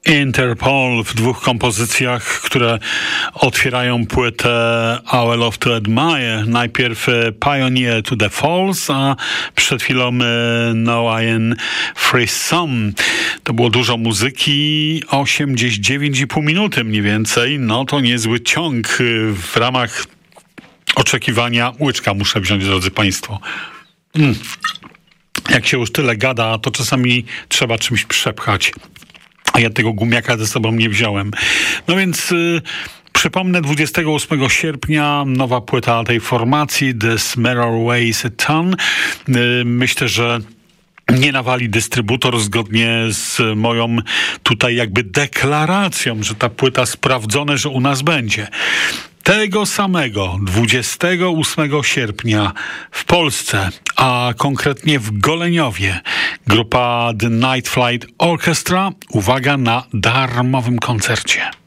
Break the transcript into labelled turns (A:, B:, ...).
A: Interpol w dwóch kompozycjach, które otwierają płytę I Love to Admire. Najpierw Pioneer to the Falls, a przed chwilą No Iron Free Some. To było dużo muzyki, 9,5 minuty mniej więcej. No to niezły ciąg w ramach oczekiwania. Łyczka muszę wziąć, drodzy Państwo. Jak się już tyle gada, to czasami trzeba czymś przepchać. A ja tego gumiaka ze sobą nie wziąłem. No więc przypomnę, 28 sierpnia nowa płyta tej formacji, This Mirror Weighs a Ton. Myślę, że nie nawali dystrybutor zgodnie z moją tutaj jakby deklaracją, że ta płyta sprawdzone, że u nas będzie. Tego samego 28 sierpnia w Polsce, a konkretnie w Goleniowie, grupa The Night Flight Orchestra. Uwaga na darmowym koncercie.